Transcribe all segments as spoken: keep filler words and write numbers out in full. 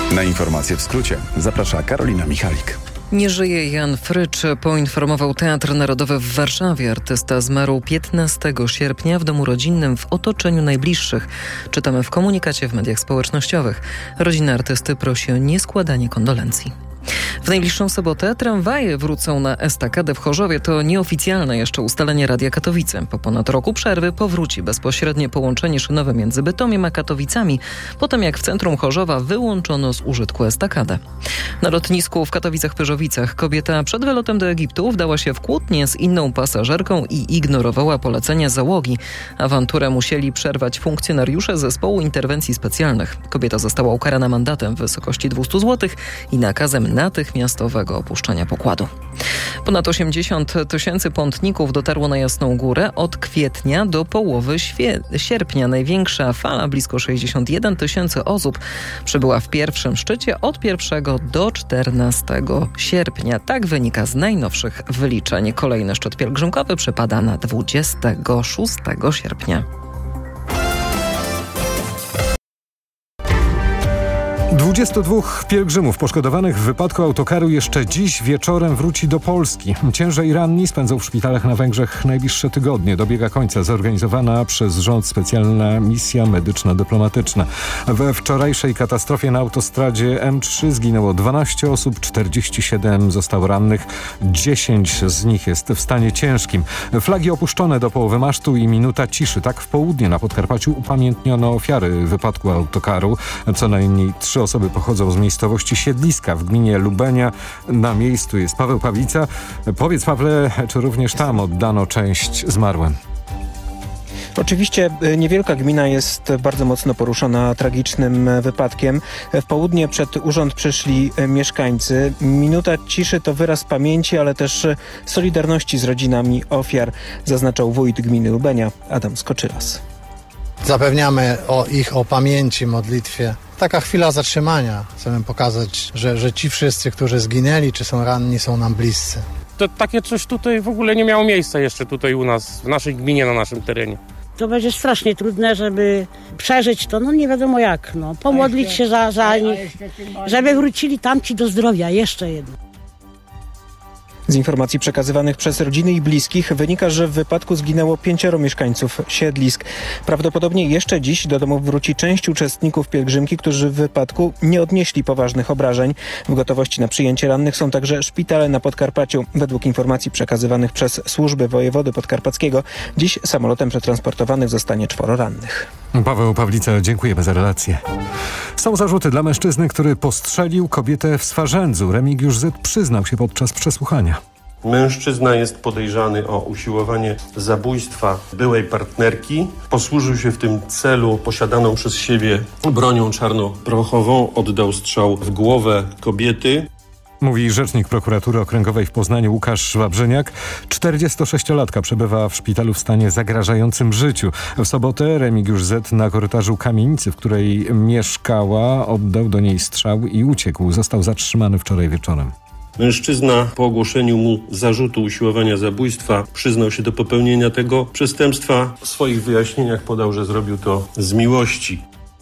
Na informacje w skrócie zaprasza Karolina Michalik. Nie żyje Jan Frycz, poinformował Teatr Narodowy w Warszawie. Artysta zmarł piętnastego sierpnia w domu rodzinnym w otoczeniu najbliższych. Czytamy w komunikacie w mediach społecznościowych. Rodzina artysty prosi o nieskładanie kondolencji. W najbliższą sobotę tramwaje wrócą na estakadę w Chorzowie. To nieoficjalne jeszcze ustalenie Radia Katowice. Po ponad roku przerwy powróci bezpośrednie połączenie szynowe między Bytomiem a Katowicami, po tym jak w centrum Chorzowa wyłączono z użytku estakadę. Na lotnisku w Katowicach-Pyrzowicach kobieta przed wylotem do Egiptu wdała się w kłótnię z inną pasażerką i ignorowała polecenia załogi. Awanturę musieli przerwać funkcjonariusze zespołu interwencji specjalnych. Kobieta została ukarana mandatem w wysokości dwieście złotych i nakazem natychmiastowego opuszczenia pokładu. Ponad osiemdziesiąt tysięcy pątników dotarło na Jasną Górę od kwietnia do połowy świe- sierpnia. Największa fala, blisko sześćdziesiąt jeden tysięcy osób, przybyła w pierwszym szczycie od pierwszego do czternastego sierpnia. Tak wynika z najnowszych wyliczeń. Kolejny szczyt pielgrzymkowy przypada na dwudziestego szóstego sierpnia. dwudziestu dwóch pielgrzymów poszkodowanych w wypadku autokaru jeszcze dziś wieczorem wróci do Polski. Ciężej ranni spędzą w szpitalach na Węgrzech najbliższe tygodnie. Dobiega końca zorganizowana przez rząd specjalna misja medyczno-dyplomatyczna. We wczorajszej katastrofie na autostradzie M trzy zginęło dwanaście osób, czterdzieści siedem zostało rannych, dziesięć z nich jest w stanie ciężkim. Flagi opuszczone do połowy masztu i minuta ciszy. Tak w południe na Podkarpaciu upamiętniono ofiary wypadku autokaru. Co najmniej trzy osoby pochodzą z miejscowości Siedliska w gminie Lubenia. Na miejscu jest Paweł Pawlica. Powiedz, Pawle, czy również tam oddano część zmarłym? Oczywiście niewielka gmina jest bardzo mocno poruszona tragicznym wypadkiem. W południe przed urząd przyszli mieszkańcy. Minuta ciszy to wyraz pamięci, ale też solidarności z rodzinami ofiar, zaznaczał wójt gminy Lubenia Adam Skoczylas. Zapewniamy o ich o pamięci, modlitwie. Taka chwila zatrzymania. Chcemy pokazać, że, że ci wszyscy, którzy zginęli czy są ranni, są nam bliscy. To takie coś tutaj w ogóle nie miało miejsca jeszcze tutaj u nas, w naszej gminie, na naszym terenie. To będzie strasznie trudne, żeby przeżyć to, no nie wiadomo jak, no. Pomodlić się za, za nich, żeby wrócili tamci do zdrowia, jeszcze jedno. Z informacji przekazywanych przez rodziny i bliskich wynika, że w wypadku zginęło pięcioro mieszkańców Siedlisk. Prawdopodobnie jeszcze dziś do domu wróci część uczestników pielgrzymki, którzy w wypadku nie odnieśli poważnych obrażeń. W gotowości na przyjęcie rannych są także szpitale na Podkarpaciu. Według informacji przekazywanych przez służby wojewody podkarpackiego dziś samolotem przetransportowanych zostanie czworo rannych. Paweł Pawlica, dziękujemy za relację. Są zarzuty dla mężczyzny, który postrzelił kobietę w Swarzędzu. Remigiusz Z. przyznał się podczas przesłuchania. Mężczyzna jest podejrzany o usiłowanie zabójstwa byłej partnerki. Posłużył się w tym celu posiadaną przez siebie bronią czarnoprochową. Oddał strzał w głowę kobiety. Mówi rzecznik prokuratury okręgowej w Poznaniu Łukasz Wawrzyniak. czterdziestosześciolatka przebywa w szpitalu w stanie zagrażającym życiu. W sobotę Remigiusz Z. na korytarzu kamienicy, w której mieszkała, oddał do niej strzał i uciekł. Został zatrzymany wczoraj wieczorem. Mężczyzna po ogłoszeniu mu zarzutu usiłowania zabójstwa przyznał się do popełnienia tego przestępstwa. W swoich wyjaśnieniach podał, że zrobił to z miłości.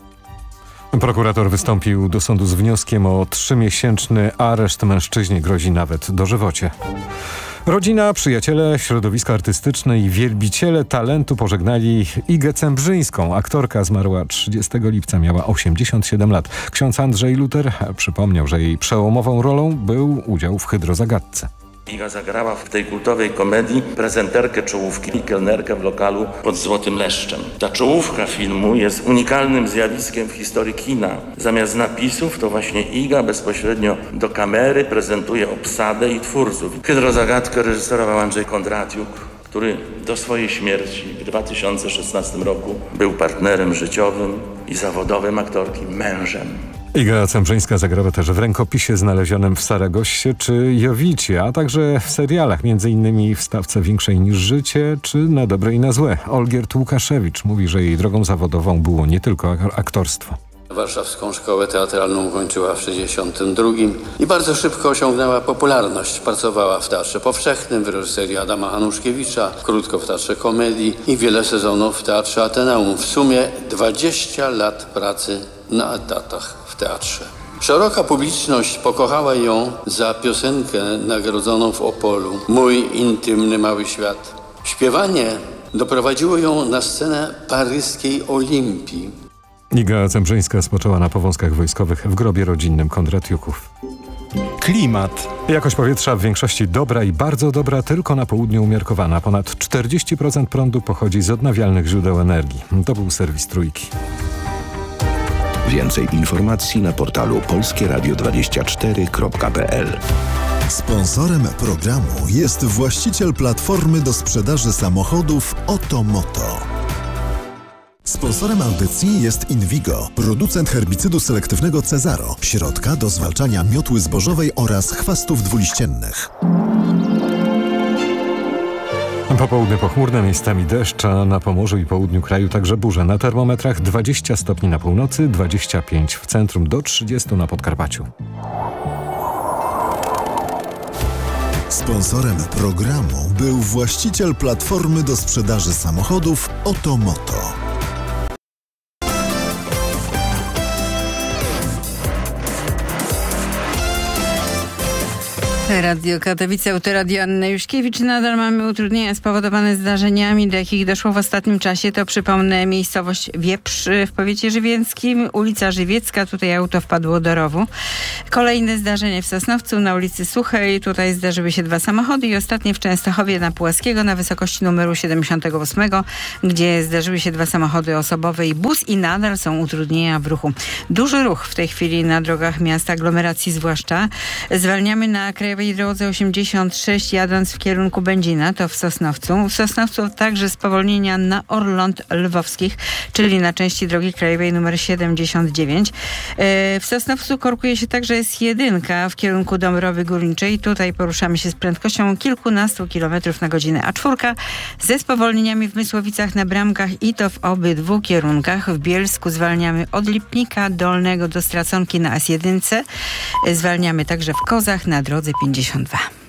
Prokurator wystąpił do sądu z wnioskiem o trzymiesięczny areszt. Mężczyźnie grozi nawet dożywocie. Rodzina, przyjaciele, środowisko artystyczne i wielbiciele talentu pożegnali Igę Cembrzyńską. Aktorka zmarła trzydziestego lipca, miała osiemdziesiąt siedem lat. Ksiądz Andrzej Luter przypomniał, że jej przełomową rolą był udział w Hydrozagadce. Iga zagrała w tej kultowej komedii prezenterkę czołówki i kelnerkę w lokalu pod Złotym Leszczem. Ta czołówka filmu jest unikalnym zjawiskiem w historii kina. Zamiast napisów to właśnie Iga bezpośrednio do kamery prezentuje obsadę i twórców. Hydrozagadkę reżyserował Andrzej Kondratiuk, który do swojej śmierci w dwa tysiące szesnastym roku był partnerem życiowym i zawodowym aktorki, mężem. Iga Cembrzyńska zagrała też w Rękopisie znalezionym w Saragossie czy Jowicie, a także w serialach, między innymi w Stawce Większej niż życie czy Na dobre i na złe. Olgierd Łukaszewicz mówi, że jej drogą zawodową było nie tylko aktorstwo. Warszawską Szkołę Teatralną ukończyła w sześćdziesiątym drugim i bardzo szybko osiągnęła popularność. Pracowała w Teatrze Powszechnym, w reżyserii Adama Hanuszkiewicza, krótko w Teatrze Komedii i wiele sezonów w Teatrze Ateneum. W sumie dwadzieścia lat pracy na etatach w teatrze. Szeroka publiczność pokochała ją za piosenkę nagrodzoną w Opolu „Mój intymny mały świat”. Śpiewanie doprowadziło ją na scenę paryskiej Olimpii. Iga Zembrzyńska spoczęła na powązkach wojskowych w grobie rodzinnym Kondratiuków. Klimat. Jakość powietrza w większości dobra i bardzo dobra, tylko na południu umiarkowana. Ponad czterdzieści procent prądu pochodzi z odnawialnych źródeł energii. To był serwis Trójki. Więcej informacji na portalu polskie radio dwadzieścia cztery kropka p l. Sponsorem programu jest właściciel platformy do sprzedaży samochodów Otomoto. Sponsorem audycji jest Invigo, producent herbicydu selektywnego Cezaro, środka do zwalczania miotły zbożowej oraz chwastów dwuliściennych. Popołudnie pochmurne, miejscami deszcz, a na Pomorzu i południu kraju także burze. Na termometrach dwadzieścia stopni na północy, dwadzieścia pięć w centrum, do trzydziestu na Podkarpaciu. Sponsorem programu był właściciel platformy do sprzedaży samochodów Otomoto. Radio Katowice, Autoradio Anna Juszkiewicz. Nadal mamy utrudnienia spowodowane zdarzeniami, do jakich doszło w ostatnim czasie. To przypomnę miejscowość Wieprz w powiecie żywieckim, ulica Żywiecka, tutaj auto wpadło do rowu. Kolejne zdarzenie w Sosnowcu na ulicy Suchej, tutaj zdarzyły się dwa samochody i ostatnie w Częstochowie na Pułaskiego na wysokości numeru siedemdziesiątego ósmego, gdzie zdarzyły się dwa samochody osobowe i bus i nadal są utrudnienia w ruchu. Duży ruch w tej chwili na drogach miasta, aglomeracji zwłaszcza. Zwalniamy na krajowej drodze osiemdziesiąt sześć jadąc w kierunku Będzina, to w Sosnowcu. W Sosnowcu także spowolnienia na Orląt Lwowskich, czyli na części drogi krajowej numer siedemdziesiąt dziewięć. W Sosnowcu korkuje się także S jeden w kierunku Dąbrowy Górniczej. Tutaj poruszamy się z prędkością kilkunastu kilometrów na godzinę. A czwórka ze spowolnieniami w Mysłowicach na Bramkach i to w obydwu kierunkach. W Bielsku zwalniamy od Lipnika Dolnego do Straconki na S jeden. Zwalniamy także w Kozach na drodze pięćdziesiąt dwa.